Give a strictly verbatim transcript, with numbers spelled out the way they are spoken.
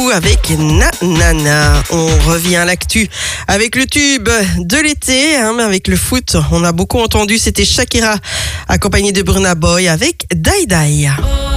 Doudou avec Na Nana. On revient à l'actu avec le tube de l'été, hein, mais avec le foot. On a beaucoup entendu, c'était Shakira accompagnée de Burna Boy avec Die Die.